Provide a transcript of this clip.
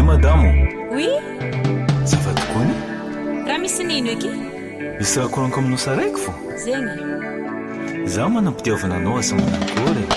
madamo. Oui. Zava-tokony Raha misy nino eky? Misy raha koranko aminao saraiky fo. Zegny. Zaho manampitiavana anao asa manankory.